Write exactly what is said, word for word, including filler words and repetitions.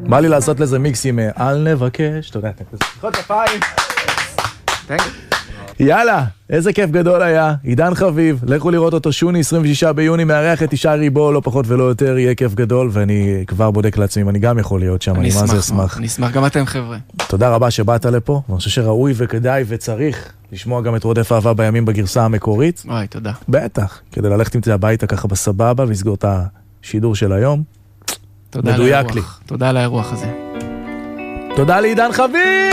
בא לי לעשות לזה מיקסים, אל נבקש, אתה יודע, תחוד כפיים. יאללה, איזה כיף גדול היה, עידן חביב, לכו לראות אותו שוני, עשרים ושישה ביוני, מארח את תשעה ריבו, לא פחות ולא יותר, יהיה כיף גדול, ואני כבר בודק לעצמי, אני גם יכול להיות שם, אני מה זה אשמח. אני אשמח, גם אתם חבר'ה. תודה רבה שבאת לפה, ואני חושב שראוי וכדאי וצריך לשמוע גם את רודף אהבה בימים בגרסה המקורית. וואי, תודה. בטח, כדי ללכת עם זה הביתה ככה בסבבה, ולסגור את השידור של היום. תודה על האירוח, תודה על האירוח הזה. תודה לעידן חביב!